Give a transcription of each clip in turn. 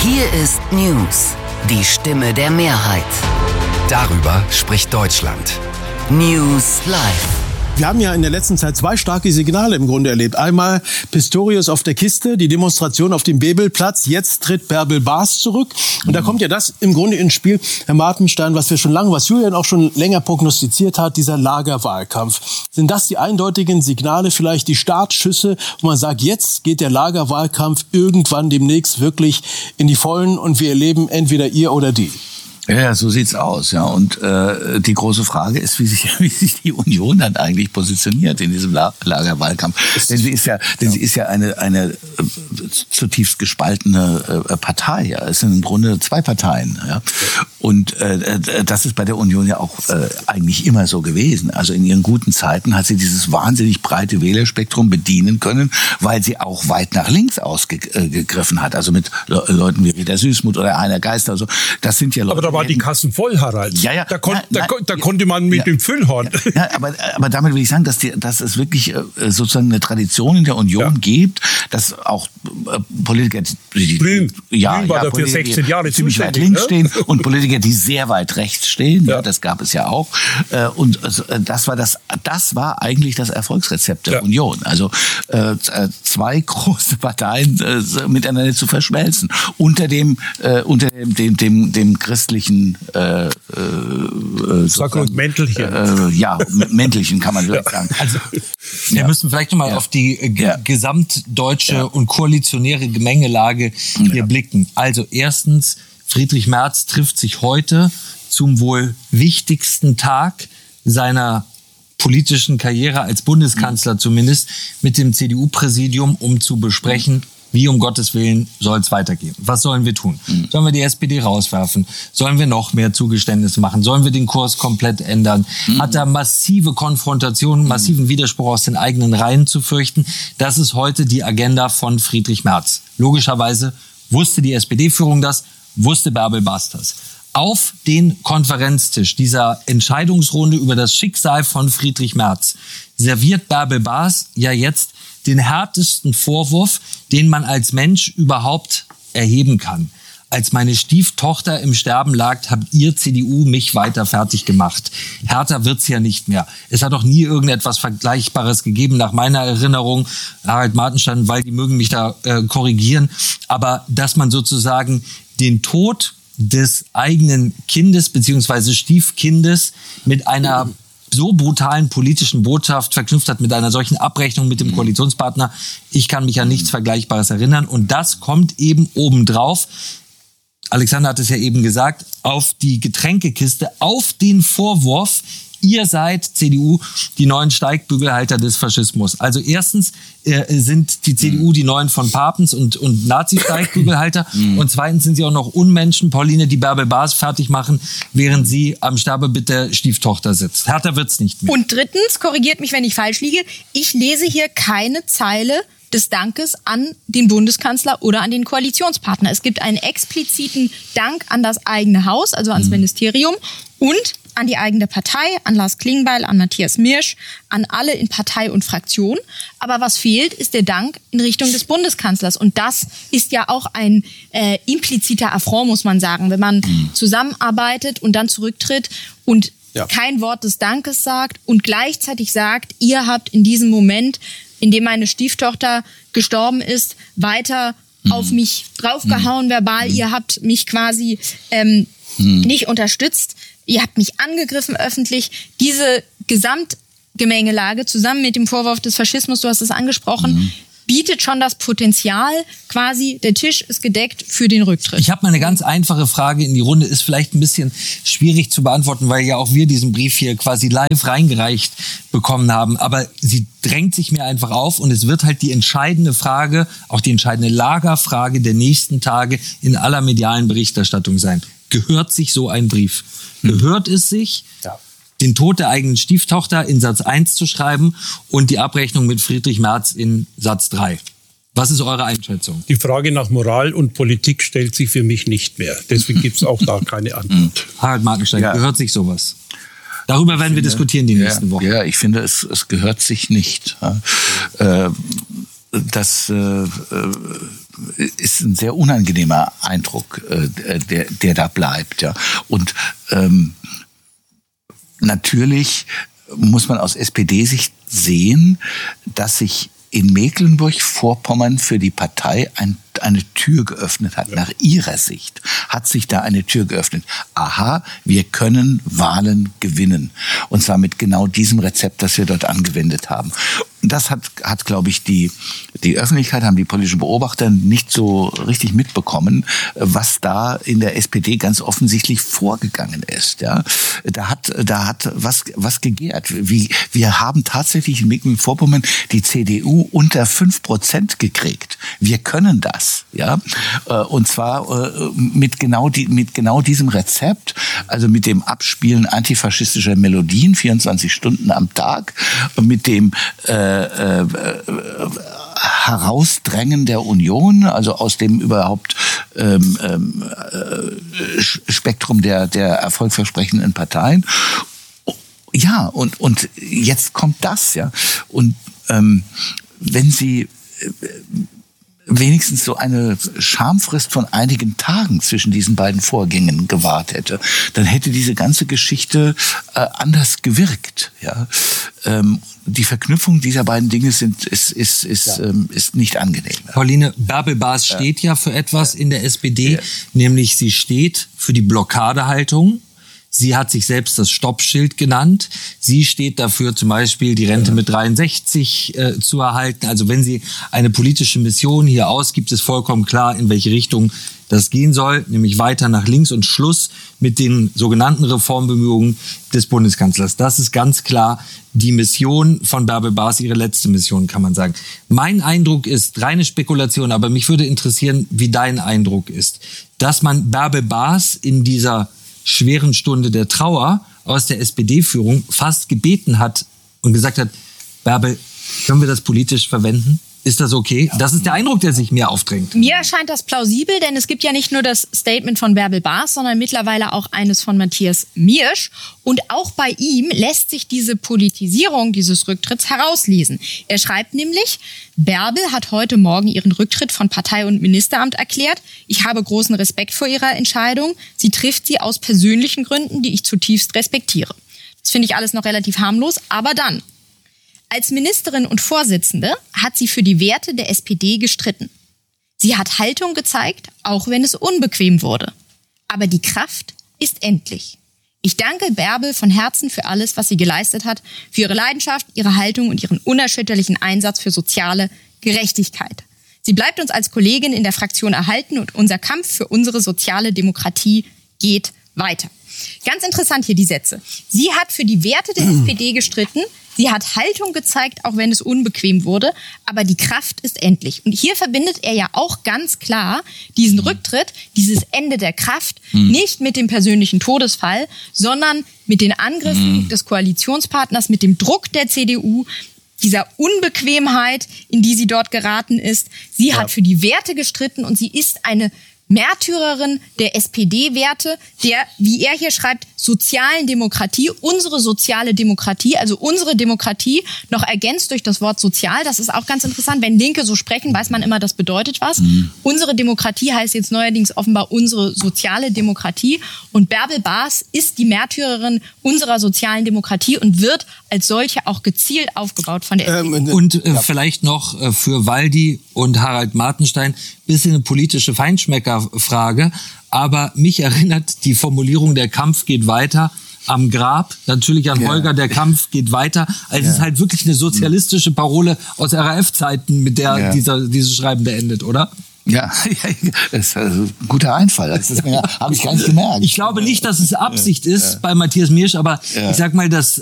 Hier ist News, die Stimme der Mehrheit. Darüber spricht Deutschland. News Live. Wir haben ja in der letzten Zeit 2 starke Signale im Grunde erlebt. Einmal Pistorius auf der Kiste, die Demonstration auf dem Bebelplatz. Jetzt tritt Bärbel Baas zurück. Und da kommt ja das im Grunde ins Spiel, Herr Martenstein, was Julian auch schon länger prognostiziert hat, dieser Lagerwahlkampf. Sind das die eindeutigen Signale, vielleicht die Startschüsse, wo man sagt, jetzt geht der Lagerwahlkampf irgendwann demnächst wirklich in die Vollen und wir erleben entweder ihr oder die? Ja, so sieht's aus, ja. Und die große Frage ist, wie sich die Union dann eigentlich positioniert in diesem Lagerwahlkampf. Denn sie ist ja eine zutiefst gespaltene Partei. Ja. Es sind im Grunde 2 Parteien. Ja. Und das ist bei der Union ja auch eigentlich immer so gewesen. Also in ihren guten Zeiten hat sie dieses wahnsinnig breite Wählerspektrum bedienen können, weil sie auch weit nach links ausgegriffen hat. Also mit Leuten wie Rita Süßmuth oder Heiner Geister. Also das sind ja Leute. Aber da waren die Kassen voll, Harald. Ja. Da konnte man mit dem Füllhorn. Ja, aber damit will ich sagen, dass es wirklich sozusagen eine Tradition in der Union gibt, dass auch Politiker, Blüm war dafür 16 Jahre ziemlich weit links stehen und Politiker, die sehr weit rechts stehen. Ja, das gab es ja auch. Und das war eigentlich das Erfolgsrezept der Union. Also 2 große Parteien miteinander zu verschmelzen unter dem christlichen Mäntelchen. Mäntelchen kann man wirklich sagen. Also wir müssen vielleicht nochmal auf die gesamtdeutsche und koalitionäre Gemengelage hier blicken. Also erstens, Friedrich Merz trifft sich heute zum wohl wichtigsten Tag seiner politischen Karriere als Bundeskanzler zumindest mit dem CDU-Präsidium, um zu besprechen, wie um Gottes Willen soll es weitergehen? Was sollen wir tun? Sollen wir die SPD rauswerfen? Sollen wir noch mehr Zugeständnisse machen? Sollen wir den Kurs komplett ändern? Hat er massive Konfrontationen, massiven Widerspruch aus den eigenen Reihen zu fürchten? Das ist heute die Agenda von Friedrich Merz. Logischerweise wusste die SPD-Führung das, wusste Bärbel Baas das. Auf den Konferenztisch dieser Entscheidungsrunde über das Schicksal von Friedrich Merz serviert Bärbel Baas ja jetzt den härtesten Vorwurf, den man als Mensch überhaupt erheben kann. Als meine Stieftochter im Sterben lag, habt ihr CDU mich weiter fertig gemacht. Härter wird's ja nicht mehr. Es hat auch nie irgendetwas Vergleichbares gegeben, nach meiner Erinnerung, Harald Martenstein, weil die mögen mich da korrigieren, aber dass man sozusagen den Tod des eigenen Kindes bzw. Stiefkindes mit einer so brutalen politischen Botschaft verknüpft hat, mit einer solchen Abrechnung mit dem Koalitionspartner. Ich kann mich an nichts Vergleichbares erinnern. Und das kommt eben obendrauf, Alexander hat es ja eben gesagt, auf die Getränkekiste, auf den Vorwurf, ihr seid, CDU, die neuen Steigbügelhalter des Faschismus. Also erstens sind die CDU die neuen von Papens und Nazi-Steigbügelhalter. Und zweitens sind sie auch noch Unmenschen, Pauline, die Bärbel Baas fertig machen, während sie am Sterbebett der Stieftochter sitzt. Härter wird's nicht mehr. Und drittens, korrigiert mich, wenn ich falsch liege, ich lese hier keine Zeile des Dankes an den Bundeskanzler oder an den Koalitionspartner. Es gibt einen expliziten Dank an das eigene Haus, also ans Ministerium und an die eigene Partei, an Lars Klingbeil, an Matthias Mirsch, an alle in Partei und Fraktion. Aber was fehlt, ist der Dank in Richtung des Bundeskanzlers. Und das ist ja auch ein impliziter Affront, muss man sagen, wenn man zusammenarbeitet und dann zurücktritt und kein Wort des Dankes sagt und gleichzeitig sagt, ihr habt in diesem Moment, in dem meine Stieftochter gestorben ist, weiter auf mich draufgehauen verbal. Ihr habt mich quasi nicht unterstützt. Ihr habt mich angegriffen öffentlich. Diese Gesamtgemengelage zusammen mit dem Vorwurf des Faschismus, du hast es angesprochen, bietet schon das Potenzial, quasi der Tisch ist gedeckt für den Rücktritt. Ich habe mal eine ganz einfache Frage in die Runde, ist vielleicht ein bisschen schwierig zu beantworten, weil ja auch wir diesen Brief hier quasi live reingereicht bekommen haben. Aber sie drängt sich mir einfach auf und es wird halt die entscheidende Frage, auch die entscheidende Lagerfrage der nächsten Tage in aller medialen Berichterstattung sein. Gehört sich so ein Brief? Gehört es sich, den Tod der eigenen Stieftochter in Satz 1 zu schreiben und die Abrechnung mit Friedrich Merz in Satz 3? Was ist eure Einschätzung? Die Frage nach Moral und Politik stellt sich für mich nicht mehr. Deswegen gibt es auch da keine Antwort. Harald Martenstein, gehört sich sowas? Darüber werden wir diskutieren die nächsten Wochen. Ja, ich finde, es gehört sich nicht. Das ist ein sehr unangenehmer Eindruck, der da bleibt. Ja. Und natürlich muss man aus SPD-Sicht sehen, dass sich in Mecklenburg-Vorpommern für die Partei eine Tür geöffnet hat. Nach ihrer Sicht hat sich da eine Tür geöffnet. Aha, wir können Wahlen gewinnen. Und zwar mit genau diesem Rezept, das wir dort angewendet haben. Und das hat, glaube ich, die Öffentlichkeit, haben die politischen Beobachter nicht so richtig mitbekommen, was da in der SPD ganz offensichtlich vorgegangen ist. Ja, da hat was gegärt. Wir haben tatsächlich in Mecklenburg-Vorpommern die CDU unter 5% gekriegt. Wir können das. Ja, und zwar mit genau diesem Rezept, also mit dem Abspielen antifaschistischer Melodien 24 Stunden am Tag, mit dem Herausdrängen der Union, also aus dem überhaupt Spektrum der erfolgversprechenden Parteien. Ja, und jetzt kommt das, ja. Und wenn Sie wenigstens so eine Schamfrist von einigen Tagen zwischen diesen beiden Vorgängen gewahrt hätte, dann hätte diese ganze Geschichte anders gewirkt. Ja, die Verknüpfung dieser beiden Dinge ist nicht angenehm. Pauline, Bärbel Baas steht ja für etwas in der SPD, nämlich sie steht für die Blockadehaltung. Sie hat sich selbst das Stoppschild genannt. Sie steht dafür, zum Beispiel die Rente mit 63 zu erhalten. Also wenn sie eine politische Mission hier ausgibt, ist vollkommen klar, in welche Richtung das gehen soll, nämlich weiter nach links und Schluss mit den sogenannten Reformbemühungen des Bundeskanzlers. Das ist ganz klar die Mission von Bärbel Baas, ihre letzte Mission, kann man sagen. Mein Eindruck ist, reine Spekulation, aber mich würde interessieren, wie dein Eindruck ist, dass man Bärbel Baas in dieser schweren Stunde der Trauer aus der SPD-Führung fast gebeten hat und gesagt hat, Bärbel, können wir das politisch verwenden? Ist das okay? Das ist der Eindruck, der sich mir aufdrängt. Mir erscheint das plausibel, denn es gibt ja nicht nur das Statement von Bärbel Baas, sondern mittlerweile auch eines von Matthias Miersch. Und auch bei ihm lässt sich diese Politisierung dieses Rücktritts herauslesen. Er schreibt nämlich, Bärbel hat heute Morgen ihren Rücktritt von Partei und Ministeramt erklärt. Ich habe großen Respekt vor ihrer Entscheidung. Sie trifft sie aus persönlichen Gründen, die ich zutiefst respektiere. Das finde ich alles noch relativ harmlos, aber dann. Als Ministerin und Vorsitzende hat sie für die Werte der SPD gestritten. Sie hat Haltung gezeigt, auch wenn es unbequem wurde. Aber die Kraft ist endlich. Ich danke Bärbel von Herzen für alles, was sie geleistet hat, für ihre Leidenschaft, ihre Haltung und ihren unerschütterlichen Einsatz für soziale Gerechtigkeit. Sie bleibt uns als Kollegin in der Fraktion erhalten und unser Kampf für unsere soziale Demokratie geht weiter. Ganz interessant hier die Sätze. Sie hat für die Werte der SPD gestritten, sie hat Haltung gezeigt, auch wenn es unbequem wurde, aber die Kraft ist endlich. Und hier verbindet er ja auch ganz klar diesen Rücktritt, dieses Ende der Kraft, nicht mit dem persönlichen Todesfall, sondern mit den Angriffen des Koalitionspartners, mit dem Druck der CDU, dieser Unbequemheit, in die sie dort geraten ist. Sie hat für die Werte gestritten und sie ist eine Märtyrerin der SPD-Werte, der, wie er hier schreibt, sozialen Demokratie, unsere soziale Demokratie, also unsere Demokratie, noch ergänzt durch das Wort sozial. Das ist auch ganz interessant. Wenn Linke so sprechen, weiß man immer, das bedeutet was. Unsere Demokratie heißt jetzt neuerdings offenbar unsere soziale Demokratie. Und Bärbel Baas ist die Märtyrerin unserer sozialen Demokratie und wird als solche auch gezielt aufgebaut von der SPD. Und vielleicht noch für Waldi und Harald Martenstein bisschen eine politische Feinschmeckerfrage, aber mich erinnert die Formulierung, der Kampf geht weiter, am Grab, natürlich an Holger, der Kampf geht weiter. Also es ist halt wirklich eine sozialistische Parole aus RAF-Zeiten, mit der dieses Schreiben beendet, oder? Ja, das ist ein guter Einfall. Das habe ich gar nicht gemerkt. Ich glaube nicht, dass es Absicht ist bei Matthias Miersch, aber ich sag mal, das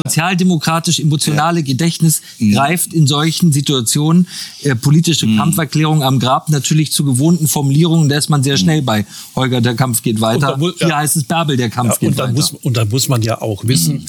sozialdemokratisch-emotionale Gedächtnis greift in solchen Situationen politische Kampferklärungen am Grab natürlich zu gewohnten Formulierungen. Da ist man sehr schnell bei Holger, der Kampf geht weiter. Hier heißt es Bärbel, der Kampf geht weiter. Und da muss man ja auch wissen,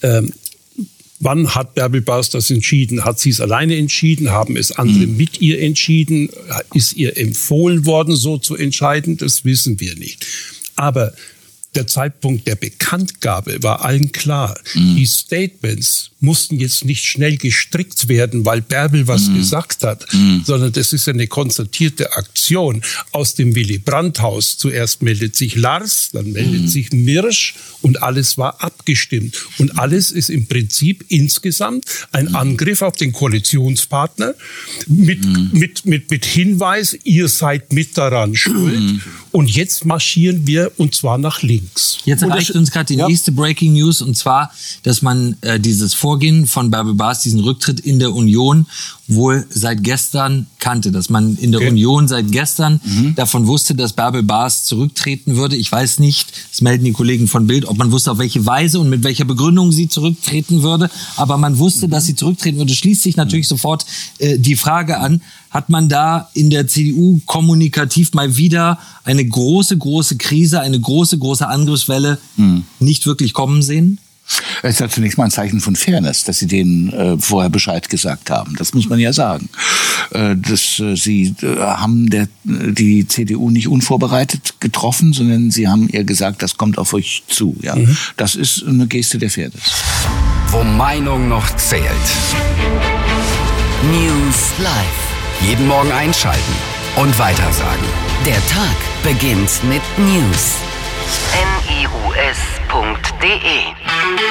wann hat Bärbel Baas das entschieden? Hat sie es alleine entschieden? Haben es andere mit ihr entschieden? Ist ihr empfohlen worden, so zu entscheiden? Das wissen wir nicht. Aber der Zeitpunkt der Bekanntgabe war allen klar. Die Statements mussten jetzt nicht schnell gestrickt werden, weil Bärbel was gesagt hat, sondern das ist eine konzertierte Aktion aus dem Willy-Brandt-Haus. Zuerst meldet sich Lars, dann meldet sich Mirsch und alles war abgestimmt. Und alles ist im Prinzip insgesamt ein Angriff auf den Koalitionspartner mit Hinweis, ihr seid mit daran schuld. Und jetzt marschieren wir, und zwar nach links. Jetzt erreicht uns gerade die nächste Breaking News, und zwar, dass man dieses Vorgehen von Bärbel Baas, diesen Rücktritt in der Union, wohl seit gestern kannte. Dass man in der Union seit gestern davon wusste, dass Bärbel Baas zurücktreten würde. Ich weiß nicht, das melden die Kollegen von Bild, ob man wusste, auf welche Weise und mit welcher Begründung sie zurücktreten würde. Aber man wusste, dass sie zurücktreten würde. Schließt sich natürlich sofort die Frage an, hat man da in der CDU kommunikativ mal wieder eine große, große Krise, eine große, große Angriffswelle nicht wirklich kommen sehen? Es ist ja zunächst mal ein Zeichen von Fairness, dass Sie denen vorher Bescheid gesagt haben. Das muss man ja sagen. Sie haben die CDU nicht unvorbereitet getroffen, sondern Sie haben ihr gesagt, das kommt auf euch zu. Ja? Das ist eine Geste der Fairness. Wo Meinung noch zählt. News Live. Jeden Morgen einschalten und weitersagen. Der Tag beginnt mit News. news.de